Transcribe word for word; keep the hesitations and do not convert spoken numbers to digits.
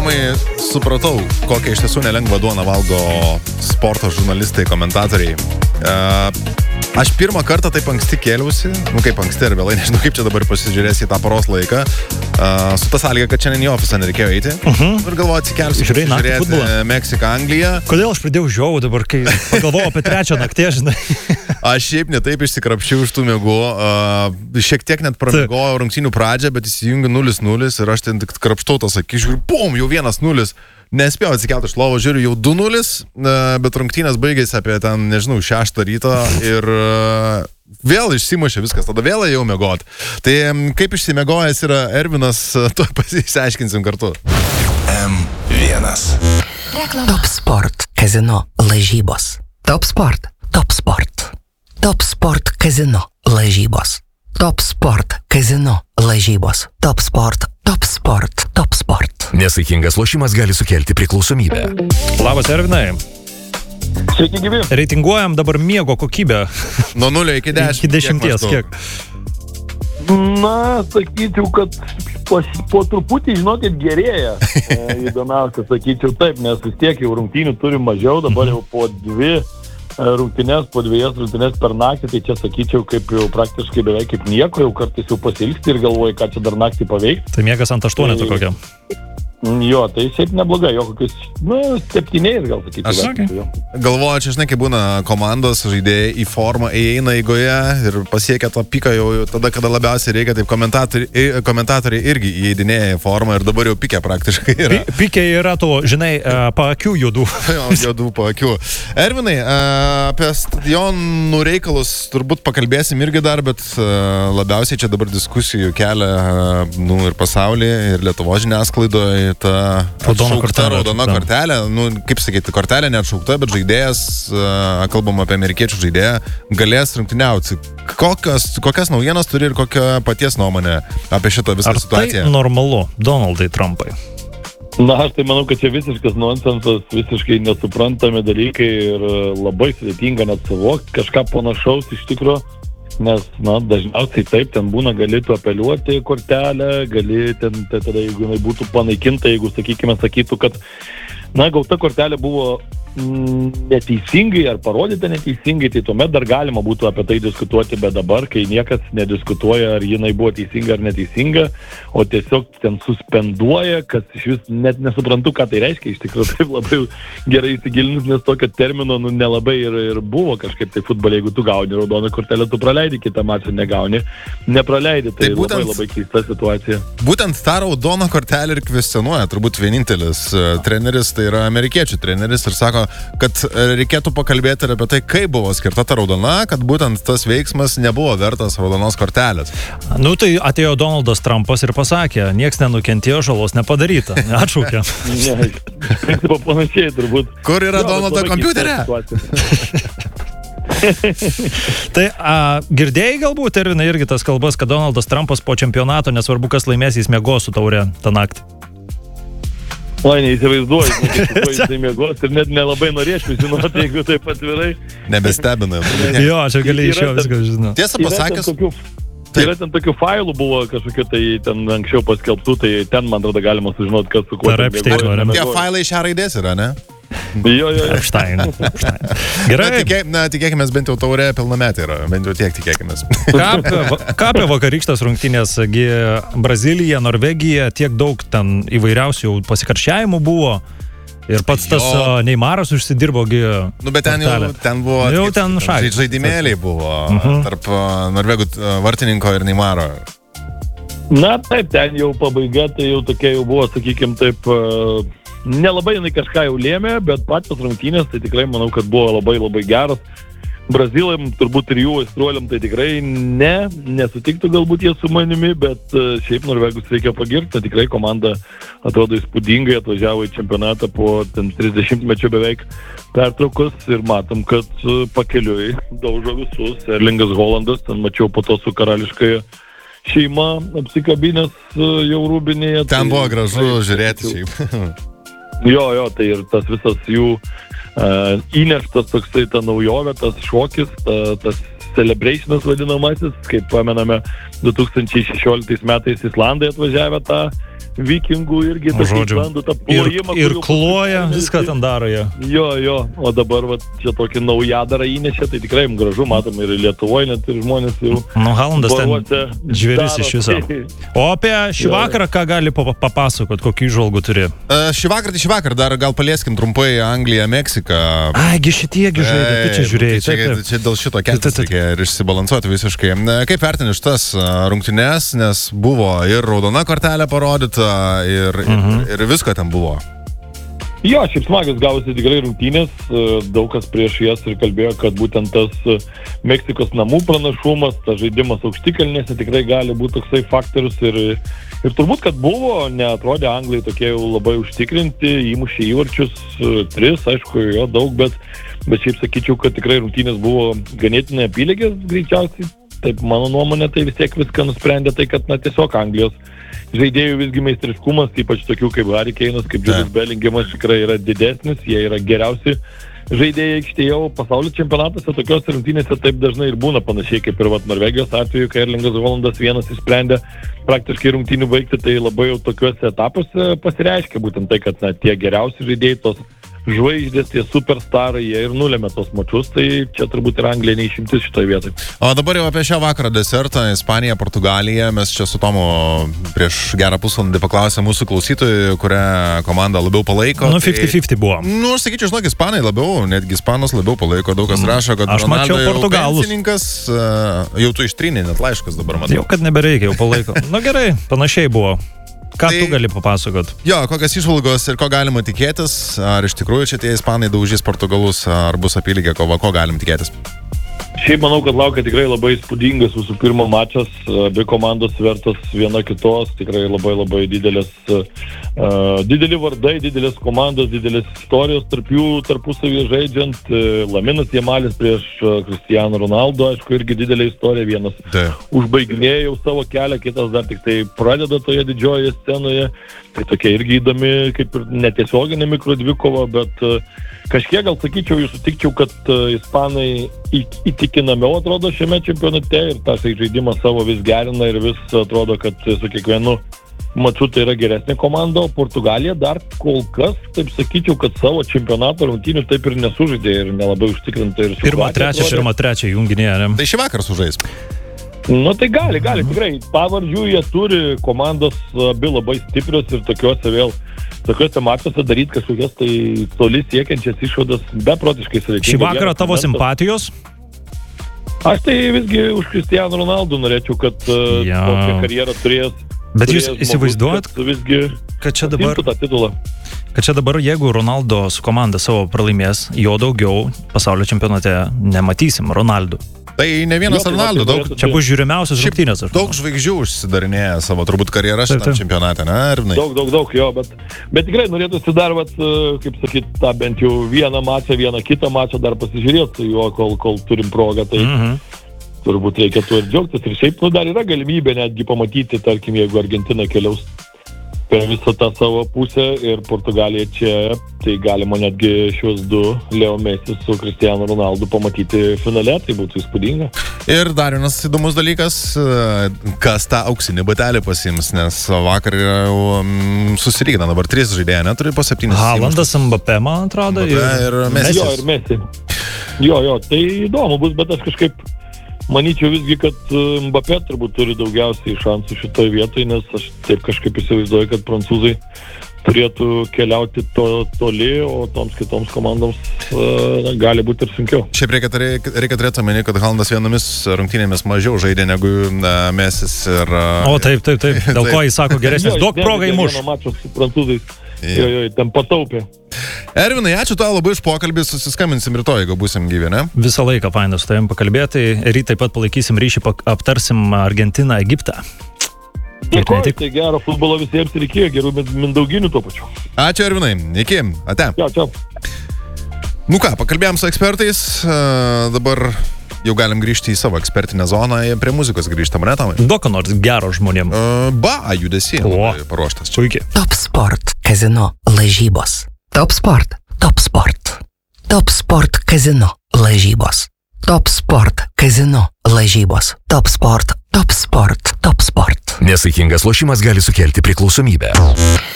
Tomai, supratau, kokią iš tiesų nelengvą duoną valgo sporto žurnalistai, komentatoriai. Uh, aš pirmą kartą taip anksti kėliausi, nu kaip anksti ir vėlai, nežinau kaip čia dabar pasižiūrėsi į tą paros laiką, uh, su ta sąlyga, kad šiandien į ofisą nereikėjo eiti. Uh-huh. Ir galvoju, atsikelsiu, žiūrėti Meksiką, Angliją. Kodėl aš pradėjau žiauvų dabar, kai pagalvojau apie trečią naktį, žinai? Aš šiaip netaip išsikrapščiau iš tų mėgų, uh, šiek tiek net pramigojau rungtynių pradžią, bet įsijungiu nulis nulis ir aš ten tik krapštau tas akis, žiūriu, pum, jau vienas nulis. Nespėjau atsikelti iš lovo, žiūriu, jau du nulis, bet rungtynės baigėsi apie ten, nežinau, šeštą ryto ir vėl išsimušė viskas, tada vėl jau mėgot. Tai kaip išsimėgojęs yra Ervinas, to pasiaiškinsim kartu. M vienas. Top Sport Kazino lažybos. Top Sport, Top Sport. Top Sport Kazino lažybos. Top Sport Kazino lažybos. Top Sport, Top Sport, Top Sport. Nesaikingas lošimas gali sukelti priklausomybę. Labas, Ervinai. Sveiki, gyvi. Reitinguojam dabar miego kokybę. Nuo nulio iki dešimt. Iki dešimties, kiek? Na, sakyčiau, kad po, po truputį, žinokit, gerėja. E, įdomiausia, sakyčiau taip, nes vis tiek jau rungtynių turim mažiau, dabar jau po dvi rungtynės, po dviejas rungtynės per naktį, tai čia sakyčiau, kaip jau praktiškai beveik kaip nieko, jau kartais jau pasilgsti ir galvoji, ką čia dar naktį paveikti. Tai miegas ant aštuoneto kokiam? Jo, tai šiaip neblogai, jo kokius, nu, septyniais gal sakyčiau. Aš okay. Galvoju, čia žinai, kai būna komandos žaidėjai į formą, įeina eigoje ir pasiekia tą piką jau tada, kada labiausiai reikia, taip komentatoriai, komentatoriai irgi įeidinėja į formą ir dabar jau pikė praktiškai yra. P- pikė yra to, žinai, paakių jodų. Jo, jodų paakių. Ervinai, apie stadionų reikalus turbūt pakalbėsim irgi dar, bet labiausiai čia dabar diskusijų kelia, nu, ir pasaulyje, ir Lietuvos žiniasklaidoje. Ta raudona kortelė, raudona kortelė, nu, kaip sakyti, kortelė neatšaukta, bet žaidėjas, kalbam apie amerikiečių žaidėją, galės rungtyniauti. Kokios, kokias naujienas turi ir kokią paties nuomonę apie šitą visą Ar situaciją? Tai normalu, Donaldai Trumpai? Na, aš tai manau, kad čia visiškas nonsensas, visiškai nesuprantami dalykai ir labai sudėtinga net suvokti kažką panašaus iš tikro. Nes, na, dažniausiai taip, ten būna, gali tu apeliuoti kortelę, gali ten, tai tada, jeigu jinai būtų panaikinta, jeigu, sakykime, sakytų, kad, na, gauta kortelė buvo mm, neteisingai ar parodyta neteisingai, tai tuomet dar galima būtų apie tai diskutuoti, bet dabar, kai niekas nediskutuoja, ar jinai buvo teisinga ar neteisinga, o tiesiog ten suspenduoja, kad iš vis net nesuprantu, ką tai reiškia, iš tikrųjų taip labai gerai įsigilinus, nes tokio termino nu, nelabai ir, ir buvo kažkaip tai futbolė, jeigu tu gauni raudoną kortelę, tu praleidi, kitą mačą negauni, nepraleidi, tai, tai būtent, labai labai keista situacija. Būtent tą raudoną kortelę ir kvestionuoja, turbūt vienintelis uh, treneris, tai yra amerikiečių treneris ir sako, kad reikėtų pakalbėti ir apie tai, kaip buvo skirta ta raudona, kad būtent tas veiksmas nebuvo vertas raudonos kortelės. Nu tai atėjo Donaldas Trumpas ir pasakė, nieks nenukentėjo, žalos nepadaryta. Atšaukė. Ne, principo panašiai turbūt. Kur yra jo, Donaldo kompiuterė? Tai a, girdėjai galbūt, Ervinai, irgi tas kalbas, kad Donaldas Trumpas po čempionato, nesvarbu kas laimės, jis miegos su taure tą naktį. Oi, neįsivaizduoju, kad jisai miegos ir net nelabai norėčiau žinoti, jeigu taip atvirai. Nebestebina. Jo, aš gali iš jo viską žinoti. Tiesą pasakęs. Yra ten tokių failų buvo kažkokiu, tai ten anksčiau paskelbtų, tai ten, man atrodo, galima sužinoti, kas su kuo. Tie failai šią raidės yra, ne? Jo, jo, jo. Epstein. Gerai. Na, tikė, na, tikėkime, bent jau taurė pilnametė yra, bent jau tiek tikėkime. Ką apie, ką apie vakarykštas rungtynės, Brazilija, Norvegija, tiek daug ten įvairiausių pasikarščiavimų buvo. Ir pats tas jo. Neimaras užsidirbo gi. Nu, bet ten jau ten buvo jau ten šai. Žaidimėliai buvo uh-huh. tarp norvegų vartininko ir Neimaro. Na, taip, ten jau pabaiga, tai jau tokia jau buvo, sakykim, taip, nelabai jinai kažką jau lėmė, bet pačios rungtynės, tai tikrai manau, kad buvo labai labai geras. Brazilam, turbūt ir jų aistruoliam, tai tikrai ne, nesutiktų galbūt jie su manimi, bet šiaip norvegus reikia pagirti, tai tikrai komanda atrodo įspūdingai atvažiavo į čempionatą po ten trisdešimtmečio beveik pertraukus ir matom, kad pakeliui daužo visus. Erlingas Haalandas, ten mačiau po to su karališkąja šeima apsikabinęs jau rūbinėje. Ten tai, buvo gražu tai, žiūrėti šiaip. Jo, jo, tai ir tas visas jų Uh, įneštas toksai ta naujovė, tas šokis, ta, tas celebrationas vadinamasis, kaip pamename, du tūkstančiai šešioliktais metais Islandai atvažiavę tą vikingų irgi tokį Žodžiu, sklandų tą ir, plojimą. ir kur jau kloja, paskui- viską ten daro jie. Jo, jo, o dabar va, čia tokį naujadarą įnešė, tai tikrai jums gražu, matom ir Lietuvoje, net ir žmonės jau... Nu, Halandas ten baruose žvėris daro. iš viso. O apie šį Jo. vakarą ką gali pa- papasakot, kokių įžvalgų turi? E, Šį vakarą, tai šį vakarą dar gal palieskim trumpai Angliją, Meksiką. Aigi šitiegi žaidė, tu čia žiūrėjai. Tai čia, čia dėl šito keltis Taip, taip, taip. reikia ir išsibalansuoti visiškai. E, Kaip vertini šitas e, rungtynes, nes buvo ir raudona kortelė parodyta, ir, Mhm. ir, ir visko ten buvo. Jo, šiaip smagios gavosi tikrai rungtynės, daug kas prieš jas ir kalbėjo, kad būtent tas Meksikos namų pranašumas, tas žaidimas aukštikalnėse tikrai gali būti toksai faktorius ir, ir turbūt, kad buvo, neatrodė Anglai tokie jau labai užtikrinti, įmušė įvarčius, tris, aišku, jo daug, bet, bet šiaip sakyčiau, kad tikrai rungtynės buvo ganėtinai apylygės greičiausiai, taip mano nuomonė, tai vis tiek viską nusprendė tai, kad na tiesiog Anglijos žaidėjų visgi meistriškumas, ypač tokių kaip Harry Kane'as, kaip Judas Bellingamas tikrai yra didesnis, jie yra geriausi žaidėjai aikštėje, o pasaulio čempionatuose tokios rungtynėse taip dažnai ir būna panašiai kaip ir vat, Norvegijos atveju, kai Erlingas Haalandas vienas išsprendė praktiškai rungtynių baigti, tai labai jau tokiuose etapuose pasireiškia būtent tai, kad na, tie geriausi žaidėjai, tos žvaigždės, tie superstarai, jie ir nulėmė tos mačius, tai čia turbūt ir Anglija neišimtis šitoje vietoje. O dabar jau apie šią vakarą desertą, Ispanija, Portugalija. Mes čia su Tomu prieš gerą pusvalandį paklausėme mūsų klausytojų, kurią komandą labiau palaiko. Nu, fifty fifty buvo. Nu, aš sakyčiau, žinok, Ispanai labiau, netgi Ispanas labiau palaiko, daug kas rašo, kad Aš mačiau Ronaldo jau Portugalus. pensininkas, e, jau tu ištrynė net laiškas dabar, matau. Jau kad nebereikia, jau palaiko. Na gerai, panašiai buvo. Ką Tai- tu gali papasakot? Jo, kokios išvalgos ir ko galima tikėtis, ar iš tikrųjų čia tie Ispanai daužys Portugalus, ar bus apylygė kova, ko galim tikėtis? Šiaip manau, kad laukia tikrai labai įspūdingas visų pirma mačas, abi komandos vertos viena kitos, tikrai labai labai didelės, uh, dideli vardai, didelės komandos, didelės istorijos tarp jų tarpusavį žaidžiant, uh, Laminas Jamalis prieš uh, Cristiano Ronaldo, aišku, irgi didelė istorija, vienas Taip. užbaiginėjo jau savo kelią, kitas dar tik tai pradeda toje didžiojoje scenoje, tai tokia irgi įdomi, kaip ir netiesioginė mikrodvikova, bet uh, kažkiek gal sakyčiau, jūs sutikčiau, kad uh, Ispanai į, įtikinamiau atrodo šiame čempionate ir tas žaidimas savo vis gerina ir vis atrodo, kad su kiekvienu maču tai yra geresnė komanda, o Portugalija dar kol kas, taip sakyčiau, kad savo čempionato rungtynių taip ir nesužaidė ir nelabai užtikrinta. Ir su Pirmą, Kroatija trečią, atrodė. pirmą, trečią junginėje, ne? Tai šį vakarą sužais. Nu tai gali, gali, tikrai. Pavardžių jie turi, komandos abi labai stiprios ir tokiuose vėl, tokiuose mačiuose daryti kažkokias tai toli siekiančias išvadas beprotiškai sudėtinga. Šį vakarą Geras tavo momentas. simpatijos? Aš tai visgi už Cristiano Ronaldo norėčiau, kad uh, Jo. tokią karjerą turėjęs. Bet jūs turėjęs įsivaizduojat, žmogus, kad visgi kad čia dabar, imtų tą titulą. kad čia dabar, jeigu Ronaldo su komanda savo pralaimės, jo daugiau pasaulio čempionate nematysim, Ronaldo. Tai ne vienas Jo, tai Ronaldo, va, tai daug, norėtų- Čia bus žiūrimiausias Šiaip rungtynės. aš daug manau. žvaigždžių užsidarinėja savo turbūt karjerą Taip, šitam taip. čempionate, ne, Arvinai? Daug, daug, daug, jo, bet, bet tikrai norėtųsi dar, vat, uh, kaip sakyt, tą bent jau vieną mačą, vieną kitą mačą dar pasižiūrėti, jo, kol, kol turim progą, tai Mhm. turbūt reikia tuo ir džiaugtis. Ir šiaip, nu, dar yra galimybė netgi pamatyti, tarkim, jeigu Argentina keliaus per visą tą savo pusę ir Portugalija čia, tai galima netgi šios du Leo Messi su Cristiano Ronaldo pamatyti finale, tai būtų įspūdinga. Ir dar vienas įdomus dalykas, e, kas tą auksinį batelį pasiims, nes vakar jau mm, susirygina dabar trys žaidėjai, neturi po septynis. Halandas, Mbappé, man atrodo. Mbappé ir Messi. Jo, ir Messi. Jo, jo, tai įdomu bus, bet aš kažkaip manyčiau visgi, kad uh, Mbappé turbūt turi daugiausiai šansų šitoje vietoje, nes aš taip kažkaip įsivaizduoju, kad prancūzai turėtų keliauti to, toli, o toms kitoms komandoms uh, gali būti ir sunkiau. Šiaip reikia, reikia, reikia turėti omeny, kad Halandas vienomis rungtynėmis mažiau žaidė negu uh, Mesis ir... Uh, O taip, taip, taip. Dėl Taip. ko jis sako geresnis. Jo, Daug jis progą nežaidė įmuš. vieno mačo su prancūzais. Jo. Jo, jo, ten pataupė. Ervinai, ačiū tau labai už pokalbį, susiskambinsim rytoj, jeigu būsim gyvi, ne? Visą laiką fainas su tavim pakalbėti. Ryt taip pat palaikysim ryšį, pak- aptarsim Argentiną, Egiptą. Kiek ne Dėkoju, tik. tai gero futbolo visiems reikėjo, gerų min- mindauginių tuo pačiu. Ačiū Ervinai, iki, ate. Čia, čia. Nu ką, pakalbėjom su ekspertais, uh, dabar jau galim grįžti į savo ekspertinę zoną, prie muzikos grįžtam, ne Tomai? Duok ką nors gero žmonėm. Uh, ba, judesį O. labai paruoštas čia. Puikiai. Top Sport Kazino lažybos. Top Sport. Top Sport. Top Sport Kazino lažybos. Top Sport Kazino lažybos. Top Sport. Top Top Sport. Top Sport. Nesaikingas lošimas gali sukelti priklausomybę.